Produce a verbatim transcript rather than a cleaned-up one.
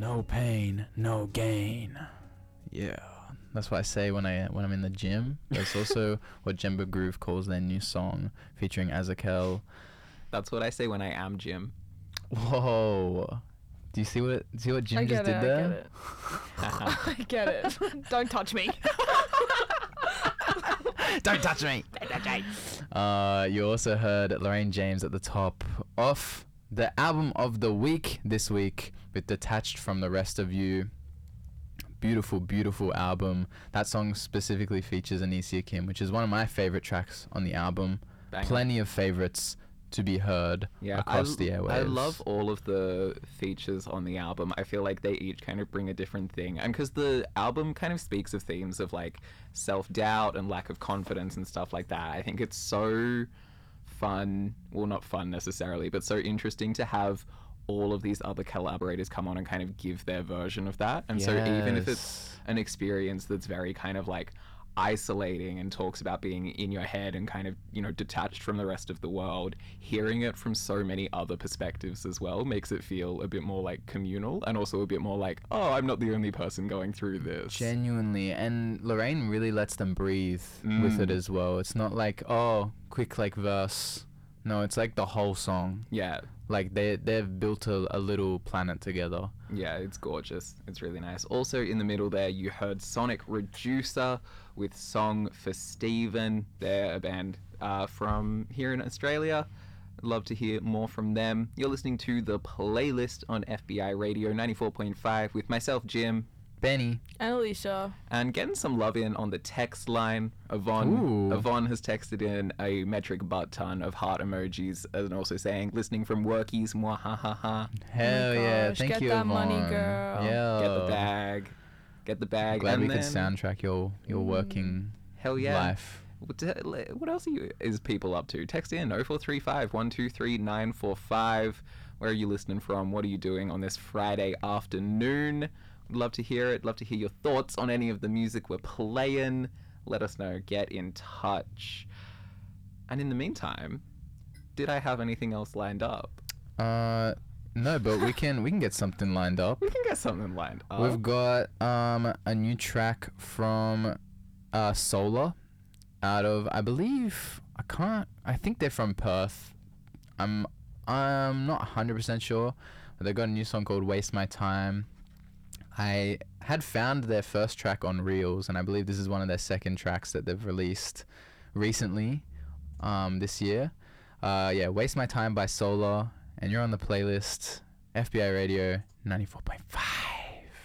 No pain, no gain. Yeah. That's what I say when I when I'm in the gym. That's also what Jemba Groove calls their new song featuring Azakel. That's what I say when I am Jim. Whoa. Do you see what do you see what Jim I just get did it, there? I get it. I get it. Don't touch me. Don't touch me. Uh, you also heard Lorraine James at the top of the album of the week this week with Detached from the Rest of You. Beautiful, beautiful album. That song specifically features Anicia Kim, which is one of my favorite tracks on the album. Banger. Plenty of favorites to be heard Yeah, across I, the airwaves. I love all of the features on the album. I feel like they each kind of bring a different thing. And because the album kind of speaks of themes of like self-doubt and lack of confidence and stuff like that, I think it's so fun, well, not fun necessarily, but so interesting to have all of these other collaborators come on and kind of give their version of that. And so even if it's Yes. an experience that's very kind of like isolating and talks about being in your head and kind of, you know, detached from the rest of the world, hearing it from so many other perspectives as well makes it feel a bit more like communal and also a bit more like, oh, I'm not the only person going through this. Genuinely. And Lorraine really lets them breathe with it Mm. as well. It's not like, oh, quick like verse. No, it's like the whole song. Yeah. Like they, they've built a, a little planet together. Yeah, it's gorgeous. It's really nice. Also in the middle there, you heard Sonic Reducer with Song for Steven. They're a band uh, from here in Australia. I'd love to hear more from them. You're listening to The Playlist on F B I Radio ninety-four point five with myself, Jim, Benny. And Alicia. and getting some love in on the text line. Yvonne, Ooh. Yvonne has texted in a metric butt ton of heart emojis and also saying, listening from workies, mwahahaha. Hell yeah. gosh, Thank get you, that money, Yvonne. girl. Yeah. Get the bag. Get the bag. Glad and we then, could soundtrack your, your working Hell yeah. life. What, the- what else are you, is people up to? Text in oh four three five, one two three, nine four five. Where are you listening from? What are you doing on this Friday afternoon? Would love to hear it. Love to hear your thoughts on any of the music we're playing. Let us know. Get in touch. And in the meantime, did I have anything else lined up? Uh, no, but we can we can get something lined up. We can get something lined up. We've got um a new track from uh Solar out of, I believe, I can't I think they're from Perth. I'm I'm not one hundred percent sure, but they got a new song called Waste My Time. I had found their first track on Reels, and I believe this is one of their second tracks that they've released recently um this year. Uh yeah, Waste My Time by Solar, and you're on the playlist, F B I Radio ninety-four point five.